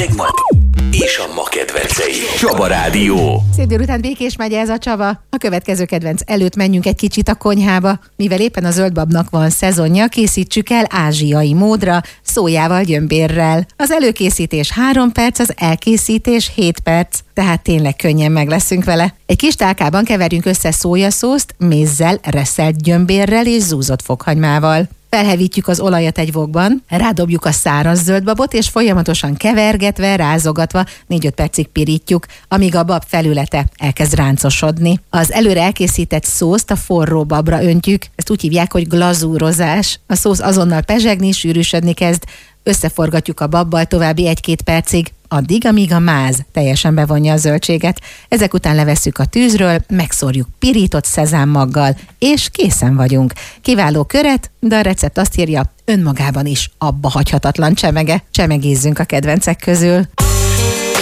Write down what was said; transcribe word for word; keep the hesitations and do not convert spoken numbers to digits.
Megmag és a ma kedvencei. Csaba Rádió. Szép délután, Békés megye, ez a Csaba. A következő kedvenc előtt menjünk egy kicsit a konyhába. Mivel éppen a zöldbabnak van szezonja, készítsük el ázsiai módra, szójával, gyömbérrel. Az előkészítés három perc, az elkészítés hét perc, tehát tényleg könnyen meg leszünk vele. Egy kis tálkában keverjünk össze szójaszószt, mézzel, reszelt gyömbérrel és zúzott fokhagymával. Felhevítjük az olajat egy vokban, rádobjuk a száraz zöldbabot, és folyamatosan kevergetve, rázogatva négy-öt percig pirítjuk, amíg a bab felülete elkezd ráncosodni. Az előre elkészített szószt a forró babra öntjük, ezt úgy hívják, hogy glazúrozás. A szósz azonnal pezsegni, sűrűsödni kezd, összeforgatjuk a babbal további egy-két percig, addig, amíg a máz teljesen bevonja a zöldséget. Ezek után levesszük a tűzről, megszórjuk pirított szezámmaggal, és készen vagyunk. Kiváló köret, de a recept azt írja, önmagában is abba hagyhatatlan csemege. Csemegézzünk a kedvencek közül.